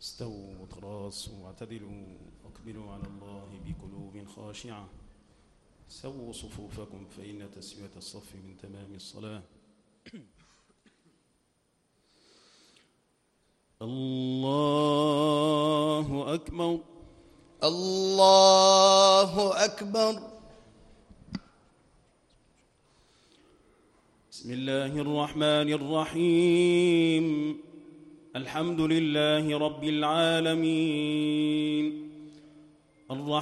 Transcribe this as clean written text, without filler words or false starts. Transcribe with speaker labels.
Speaker 1: استووا وتراصوا واعتدلوا واقبلوا على الله بقلوب خاشعة. سووا صفوفكم فإن تسوية الصف من تمام الصلاة. الله أكبر.
Speaker 2: الله أكبر.
Speaker 1: بسم الله الرحمن الرحيم. الحمد لله رب العالمين الرحمن